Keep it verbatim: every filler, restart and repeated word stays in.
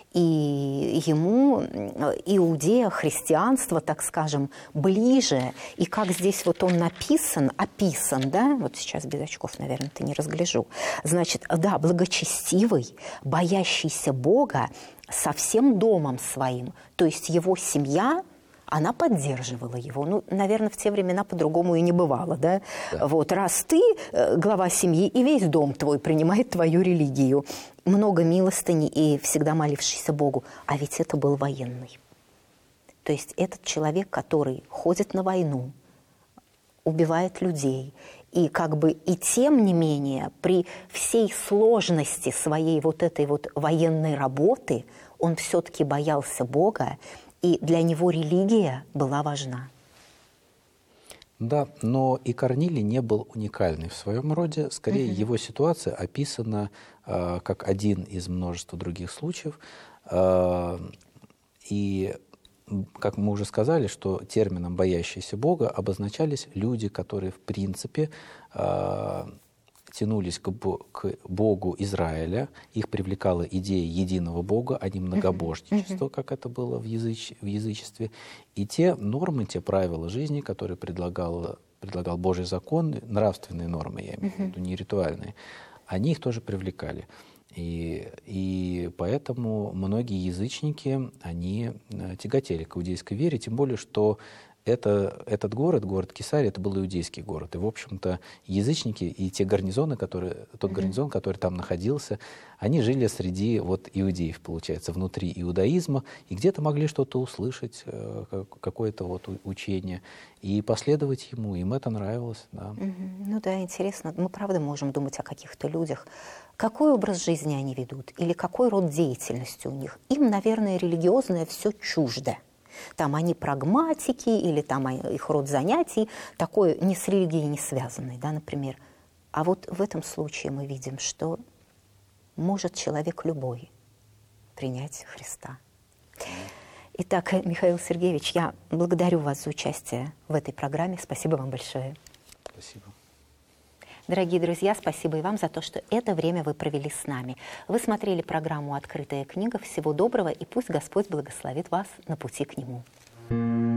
и ему Иудея, христианство, так скажем, ближе. И как здесь вот он написан, описан, да, вот сейчас без очков, наверное, ты не разгляжу. Значит, да, благочестивый, боящийся Бога со всем домом своим. То есть его семья, она поддерживала его. Ну, наверное, в те времена по-другому и не бывало, да? Да. Вот, раз ты глава семьи, и весь дом твой принимает твою религию. Много милостыни и всегда молившийся Богу. А ведь это был военный. То есть этот человек, который ходит на войну, убивает людей, и как бы и тем не менее при всей сложности своей вот этой вот военной работы он все-таки боялся Бога, и для него религия была важна. Да, но и Корнилий не был уникальный в своем роде. Скорее, угу. его ситуация описана э, как один из множества других случаев. Э, и, как мы уже сказали, что термином «боящийся Бога» обозначались люди, которые, в принципе, э, тянулись к, к Богу Израиля, их привлекала идея единого Бога, а не многобожничества, uh-huh. как это было в, языч, в язычестве. И те нормы, те правила жизни, которые предлагал, предлагал Божий закон, нравственные нормы, я имею в виду, uh-huh. не ритуальные, они их тоже привлекали. И, и поэтому многие язычники, они тяготели к иудейской вере, тем более, что Это, этот город, город Кесария, это был иудейский город. И, в общем-то, язычники и те гарнизоны, которые, тот mm-hmm. гарнизон, который там находился, они жили среди вот, иудеев, получается, внутри иудаизма, и где-то могли что-то услышать, какое-то вот учение, и последовать ему. Им это нравилось. Да. Mm-hmm. Ну да, интересно. Мы, правда, можем думать о каких-то людях. Какой образ жизни они ведут? Или какой род деятельности у них? Им, наверное, религиозное все чуждо. Там они прагматики, или там их род занятий, такой не с религией не связанный, да, например. А вот в этом случае мы видим, что может человек любой принять Христа. Итак, Михаил Сергеевич, я благодарю вас за участие в этой программе. Спасибо вам большое. Спасибо. Дорогие друзья, спасибо и вам за то, что это время вы провели с нами. Вы смотрели программу «Открытая книга». Всего доброго, и пусть Господь благословит вас на пути к Нему.